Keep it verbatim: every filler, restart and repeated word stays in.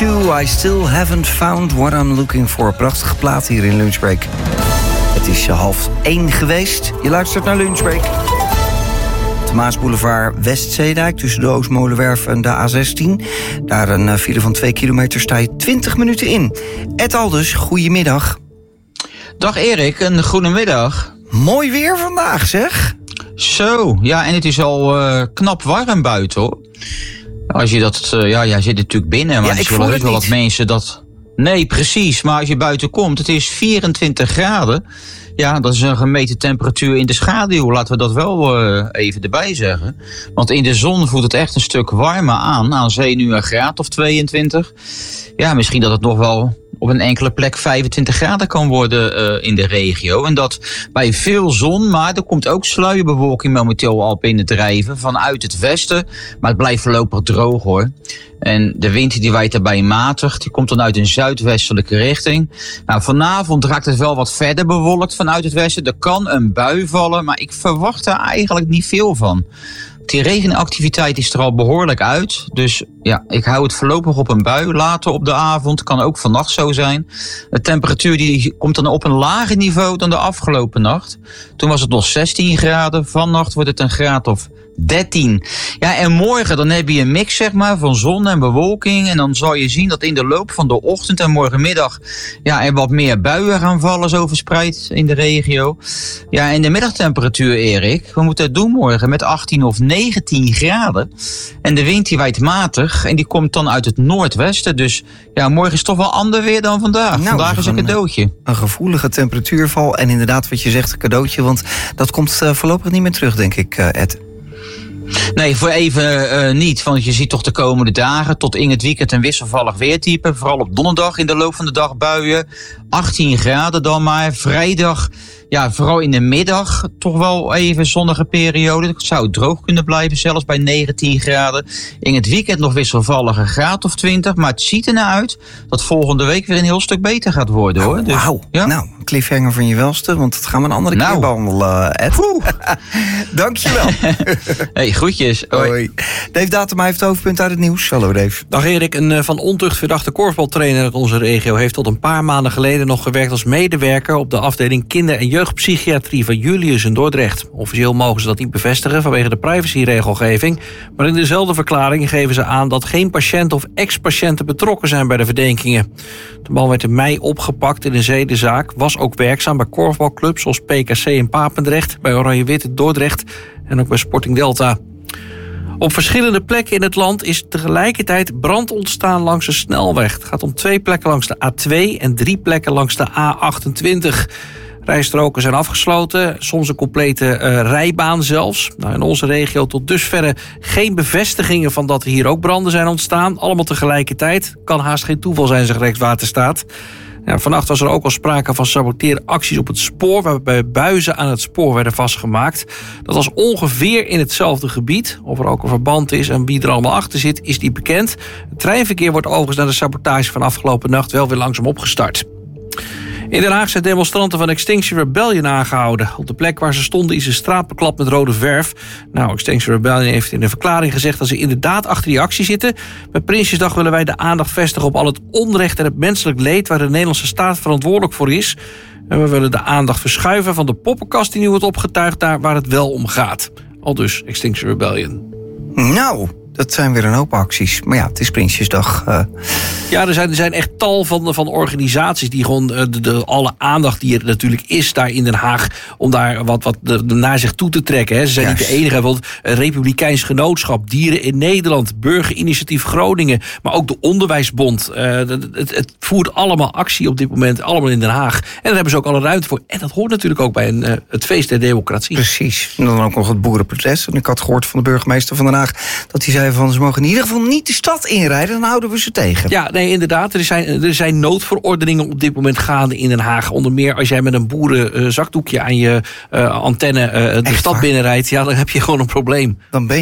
two, I still haven't found what I'm looking for. Prachtige plaat hier in Lunchbreak. Het is half één geweest. Je luistert naar Lunchbreak. De Maasboulevard Westzeedijk tussen de Oostmolenwerf en de A zestien. Daar een file van twee kilometer sta je twintig minuten in. Ed Aldus, goedemiddag. Dag Erik, een goedemiddag. Mooi weer vandaag, zeg. Zo, ja, en het is al uh, knap warm buiten, hoor. Als je dat, uh, ja, jij zit natuurlijk binnen, maar ja, er zullen heus wel wat mensen dat... Nee, precies, maar als je buiten komt, het is vierentwintig graden. Ja, dat is een gemeten temperatuur in de schaduw, laten we dat wel uh, even erbij zeggen. Want in de zon voelt het echt een stuk warmer aan, aan zee nu een graad of tweeëntwintig. Ja, misschien dat het nog wel op een enkele plek vijfentwintig graden kan worden uh, in de regio. En dat bij veel zon, maar er komt ook sluierbewolking momenteel al binnendrijven vanuit het westen. Maar het blijft voorlopig droog, hoor. En de wind die waait daarbij matig, die komt dan uit een zuidwestelijke richting. Nou, vanavond raakt het wel wat verder bewolkt vanuit het westen. Er kan een bui vallen, maar ik verwacht er eigenlijk niet veel van. Die regenactiviteit is er al behoorlijk uit. Dus ja, ik hou het voorlopig op een bui. Later op de avond, kan ook vannacht zo zijn. De temperatuur die komt dan op een lager niveau dan de afgelopen nacht. Toen was het nog zestien graden. Vannacht wordt het een graad of dertien. Ja, en morgen dan heb je een mix, zeg maar, van zon en bewolking. En dan zal je zien dat in de loop van de ochtend en morgenmiddag ja, er wat meer buien gaan vallen, zo verspreid in de regio. Ja, en de middagtemperatuur, Erik, we moeten het doen morgen met achttien of negentien graden. En de wind die waait matig en die komt dan uit het noordwesten. Dus ja, morgen is toch wel ander weer dan vandaag. Nou, vandaag is een cadeautje. Een gevoelige temperatuurval en inderdaad wat je zegt, een cadeautje. Want dat komt uh, voorlopig niet meer terug, denk ik, uh, Ed. Nee, voor even uh, niet, want je ziet toch de komende dagen tot in het weekend een wisselvallig weertype. Vooral op donderdag in de loop van de dag buien. achttien graden dan maar. Vrijdag, ja, vooral in de middag toch wel even zonnige periode. Het zou droog kunnen blijven, zelfs bij negentien graden. In het weekend nog wisselvallig een graad of twintig. Maar het ziet er naar uit dat volgende week weer een heel stuk beter gaat worden, hoor. Dus, wauw, ja? Nou, cliffhanger van je welste, want dat gaan we een andere nou. keer behandelen, Ed. Dankjewel. Hey, groetjes. Hoi. Hoi. Dave Datema heeft het hoofdpunt uit het nieuws. Hallo Dave. Dag Erik, een van ontucht verdachte korfbaltrainer uit onze regio heeft tot een paar maanden geleden nog gewerkt als medewerker op de afdeling kinder- en jeugdpsychiatrie van Julius in Dordrecht. Officieel mogen ze dat niet bevestigen vanwege de privacyregelgeving, maar in dezelfde verklaring geven ze aan dat geen patiënten of ex-patiënten betrokken zijn bij de verdenkingen. De man werd in mei opgepakt in een zedenzaak, was ook werkzaam bij korfbalclubs zoals P K C in Papendrecht, bij Oranje-Wit in Dordrecht en ook bij Sporting Delta. Op verschillende plekken in het land is tegelijkertijd brand ontstaan langs de snelweg. Het gaat om twee plekken langs de A twee en drie plekken langs de A achtentwintig. Rijstroken zijn afgesloten, soms een complete uh, rijbaan zelfs. Nou, in onze regio tot dusverre geen bevestigingen van dat er hier ook branden zijn ontstaan. Allemaal tegelijkertijd. Kan haast geen toeval zijn, zegt Rijkswaterstaat. Ja, vannacht was er ook al sprake van saboteeracties op het spoor, waarbij buizen aan het spoor werden vastgemaakt. Dat was ongeveer in hetzelfde gebied. Of er ook een verband is en wie er allemaal achter zit, is niet bekend. Het treinverkeer wordt overigens na de sabotage van afgelopen nacht wel weer langzaam opgestart. In Den Haag zijn demonstranten van Extinction Rebellion aangehouden. Op de plek waar ze stonden is een straat beklad met rode verf. Nou, Extinction Rebellion heeft in een verklaring gezegd dat ze inderdaad achter die actie zitten. Met Prinsjesdag willen wij de aandacht vestigen op al het onrecht en het menselijk leed waar de Nederlandse staat verantwoordelijk voor is. En we willen de aandacht verschuiven van de poppenkast die nu wordt opgetuigd naar waar het wel om gaat. Aldus Extinction Rebellion. Nou, dat zijn weer een hoop acties. Maar ja, het is Prinsjesdag. Uh... Ja, er zijn, er zijn echt tal van, van organisaties die gewoon de, de, alle aandacht die er natuurlijk is daar in Den Haag, om daar wat, wat de, de naar zich toe te trekken. Hè. Ze zijn yes. niet de enige. Bijvoorbeeld Republikeins Genootschap, Dieren in Nederland, Burgerinitiatief Groningen, maar ook de Onderwijsbond. Uh, het, het, het voert allemaal actie op dit moment, allemaal in Den Haag. En daar hebben ze ook alle ruimte voor. En dat hoort natuurlijk ook bij een, uh, het feest der democratie. Precies. En dan ook nog het boerenprotest. En ik had gehoord van de burgemeester van Den Haag dat hij zei van ze mogen in ieder geval niet de stad inrijden, dan houden we ze tegen. Ja, nee, inderdaad. Er zijn, er zijn noodverordeningen op dit moment gaande in Den Haag. Onder meer als jij met een boeren uh, zakdoekje aan je uh, antenne uh, de Echt stad waar? binnenrijdt, ja, dan heb je gewoon een probleem. Dan ben